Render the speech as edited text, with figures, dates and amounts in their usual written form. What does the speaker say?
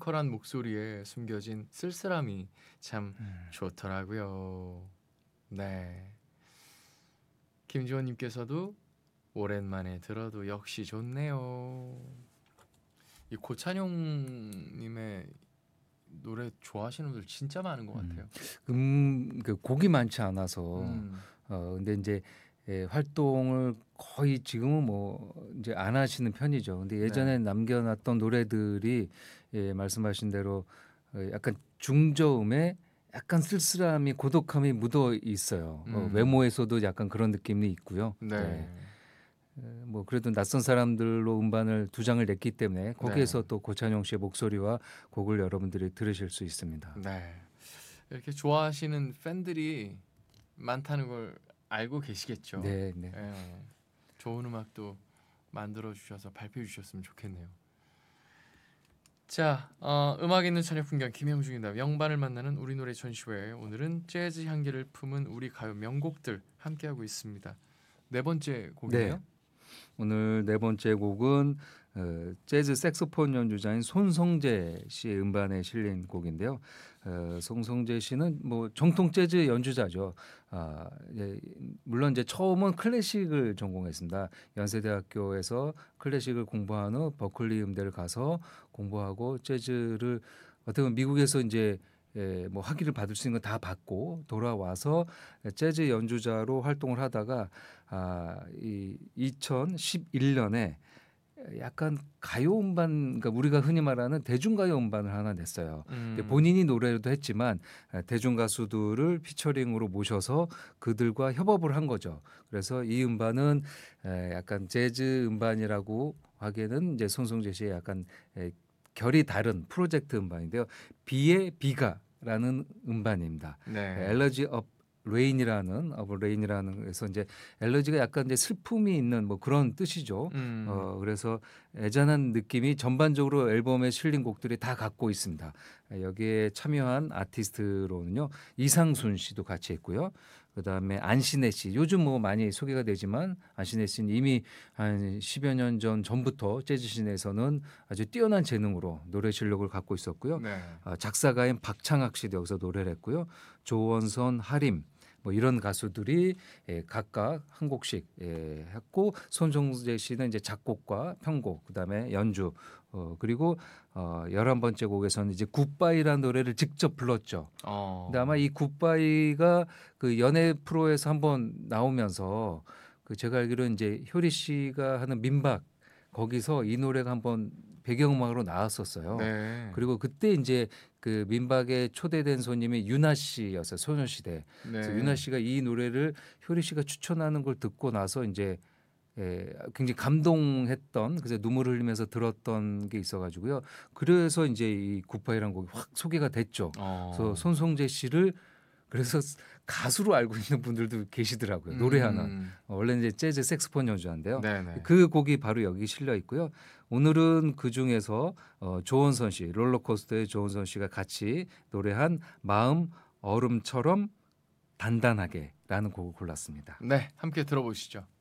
뮤지컬한 목소리에 숨겨진 쓸쓸함이 참 좋더라고요. 네. 김지원님께서도 오랜만에 들어도 역시 좋네요. 이 고찬용님의 노래 좋아하시는 분들 진짜 많은 것 같아요. 그 곡이 많지 않아서 음, 근데 이제 활동을 거의 지금은 뭐 이제 안 하시는 편이죠. 근데 예전에 네. 남겨놨던 노래들이 말씀하신 대로 약간 중저음에 약간 쓸쓸함이 고독함이 묻어 있어요. 음, 외모에서도 약간 그런 느낌이 있고요. 네. 네. 뭐 그래도 낯선 사람들로 음반을 두 장을 냈기 때문에 네. 거기에서 또 고찬용 씨의 목소리와 곡을 여러분들이 들으실 수 있습니다. 네. 이렇게 좋아하시는 팬들이 많다는 걸 알고 계시겠죠. 네, 네. 예. 좋은 음악도 만들어 주셔서 발표해 주셨으면 좋겠네요. 자, 음악 있는 저녁 풍경 김형중입니다. 명반을 만나는 우리 노래 전시회. 오늘은 재즈 향기를 품은 우리 가요 명곡들 함께하고 있습니다. 네 번째 네. 곡이네요. 오늘 네 번째 곡은 재즈 색소폰 연주자인 손성재 씨의 음반에 실린 곡인데요. 손성재 씨는 뭐 정통 재즈 연주자죠. 예, 물론 이제 처음은 클래식을 전공했습니다. 연세대학교에서 클래식을 공부한 후 버클리 음대를 가서 공부하고 재즈를 어떻게 보면 미국에서 이제 뭐 학위를 받을 수 있는 거 다 받고 돌아와서 재즈 연주자로 활동을 하다가 이 2011년에 약간 가요 음반, 그러니까 우리가 흔히 말하는 대중가요 음반을 하나 냈어요. 근데 음, 본인이 노래도 했지만 대중 가수들을 피처링으로 모셔서 그들과 협업을 한 거죠. 그래서 이 음반은 약간 재즈 음반이라고 하기에는 이제 손성재 씨의 약간 결이 다른 프로젝트 음반인데요. 비의 비가라는 음반입니다. 네. 엘러지 업 레인이라는 레인이라는, 그래서 이제 엘러지가 약간 이제 슬픔이 있는 뭐 그런 뜻이죠. 그래서 애잔한 느낌이 전반적으로 앨범에 실린 곡들이 다 갖고 있습니다. 여기에 참여한 아티스트로는요, 이상순 씨도 같이 있고요. 그다음에 안신혜 씨, 요즘 뭐 많이 소개가 되지만 안신혜 씨는 이미 한 10여 년 전부터 재즈 씬에서는 아주 뛰어난 재능으로 노래 실력을 갖고 있었고요. 네. 작사가인 박창학 씨도 여기서 노래를 했고요. 조원선, 하림 뭐 이런 가수들이 각각 한 곡씩 했고, 손정재 씨는 이제 작곡과 편곡, 그다음에 연주, 그리고 11번째 곡에서는 이제 굿바이라는 노래를 직접 불렀죠. 근데 아마 어. 이 굿바이가 그 연예 프로에서 한번 나오면서 그 제가 알기로는 이제 효리 씨가 하는 민박, 거기서 이 노래가 한번 배경음악으로 나왔었어요. 네. 그리고 그때 이제 그 민박에 초대된 손님이 유나 씨였어요. 소녀시대. 그래서 유나 네. 씨가 이 노래를 효리 씨가 추천하는 걸 듣고 나서 이제 굉장히 감동했던, 그래서 눈물을 흘리면서 들었던 게 있어가지고요. 그래서 이제 이 굿바이라는 곡이 확 소개가 됐죠. 그래서 어. 손성재 씨를 그래서 가수로 알고 있는 분들도 계시더라고요. 노래하는. 음. 원래는 이제 재즈 색스폰 연주자인데요. 네네. 그 곡이 바로 여기 실려 있고요. 오늘은 그 중에서 조원선 씨, 롤러코스터의 조원선 씨가 같이 노래한 마음 얼음처럼 단단하게라는 곡을 골랐습니다. 네, 함께 들어보시죠.